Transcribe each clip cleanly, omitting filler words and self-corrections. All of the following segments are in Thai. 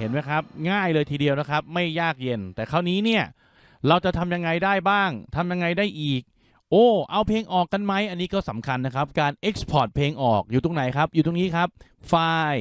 นไหมครับง่ายเลยทีเดียวนะครับไม่ยากเย็นแต่คราวนี้เนี่ยเราจะทำยังไงได้บ้างทำยังไงได้อีกเอาเพลงออกกันไหมอันนี้ก็สำคัญนะครับการ Export เพลงออกอยู่ตรงไหนครับอยู่ตรงนี้ครับไฟล์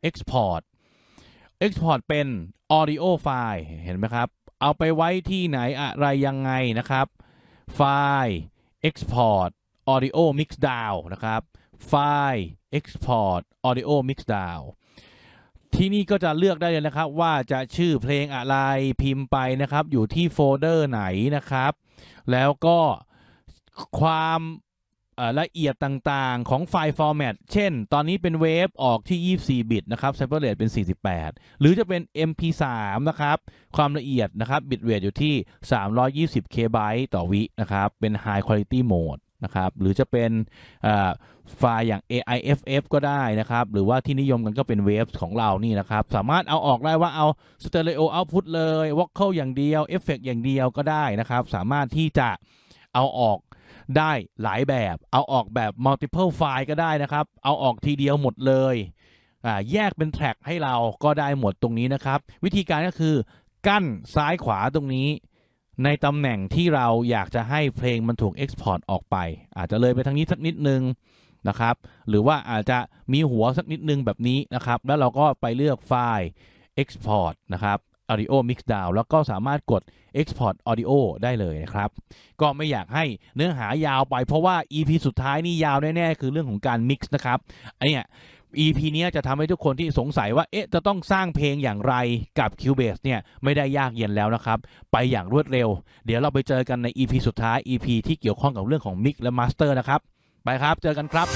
Export เป็น Audio ไฟล์เห็นไหมครับเอาไปไว้ที่ไหนอะไรยังไงนะครับไฟล์ Export Audio Mix Down นะครับไฟล์ Export Audio Mix Down ที่นี่ก็จะเลือกได้เลยนะครับว่าจะชื่อเพลงอะไรพิมพ์ไปนะครับอยู่ที่โฟลเดอร์ไหนนะครับแล้วก็ความละเอียดต่างๆของไฟล์ฟอร์แมตเช่นตอนนี้เป็นเวฟออกที่24บิตนะครับ sample rate เป็น48หรือจะเป็น MP3 นะครับความละเอียดนะครับ bit rate อยู่ที่320 KB ต่อวินะครับเป็น high quality mode นะครับหรือจะเป็นไฟล์อย่าง AIFF ก็ได้นะครับหรือว่าที่นิยมกันก็เป็นเวฟของเรานี่นะครับสามารถเอาออกได้ว่าเอา stereo output เลย vocal อย่างเดียว effect อย่างเดียวก็ได้นะครับสามารถที่จะเอาออกได้หลายแบบเอาออกแบบ multiple file ก็ได้นะครับเอาออกทีเดียวหมดเลยแยกเป็นแทร็กให้เราก็ได้หมดตรงนี้นะครับวิธีการก็คือกั้นซ้ายขวาตรงนี้ในตำแหน่งที่เราอยากจะให้เพลงมันถูก export ออกไปอาจจะเลยไปทางนี้สักนิดนึงนะครับหรือว่าอาจจะมีหัวสักนิดนึงแบบนี้นะครับแล้วเราก็ไปเลือกไฟล์ export นะครับ Audio Mix Down แล้วก็สามารถกด Export Audio ได้เลยนะครับก็ไม่อยากให้เนื้อหายาวไปเพราะว่า EP สุดท้ายนี่ยาวแน่ๆคือเรื่องของการ Mix นะครับไอ้เนี่ย EP นี้จะทำให้ทุกคนที่สงสัยว่าจะต้องสร้างเพลงอย่างไรกับ Cubase เนี่ยไม่ได้ยากเย็นแล้วนะครับไปอย่างรวดเร็วเดี๋ยวเราไปเจอกันใน EP สุดท้าย EP ที่เกี่ยวข้องกับเรื่องของ Mix และ Master นะครับไปครับเจอกันครับ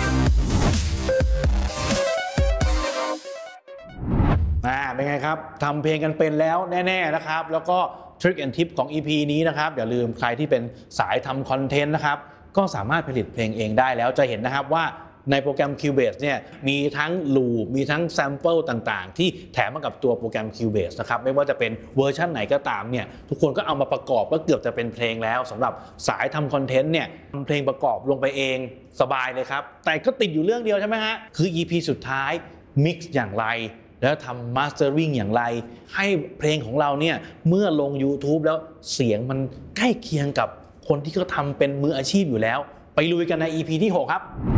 เป็นไงครับทำเพลงกันเป็นแล้วแน่ๆนะครับแล้วก็ทริคแอนด์ทิปของ EP นี้นะครับอย่าลืมใครที่เป็นสายทำคอนเทนต์นะครับก็สามารถผลิตเพลงเองได้แล้วจะเห็นนะครับว่าในโปรแกรม Cubase เนี่ยมีทั้ง loop มีทั้ง sample ต่างๆที่แถมมากับตัวโปรแกรม Cubase นะครับไม่ว่าจะเป็นเวอร์ชันไหนก็ตามเนี่ยทุกคนก็เอามาประกอบก็เกือบจะเป็นเพลงแล้วสำหรับสายทำคอนเทนต์เนี่ยทำเพลงประกอบลงไปเองสบายเลยครับแต่ก็ติดอยู่เรื่องเดียวใช่ไหมฮะคือ EP สุดท้าย mix อย่างไรแล้วทำ mastering อย่างไรให้เพลงของเราเนี่ยเมื่อลง YouTube แล้วเสียงมันใกล้เคียงกับคนที่เขาทำเป็นมืออาชีพอยู่แล้วไปลุยกันใน EP ที่ 6 ครับ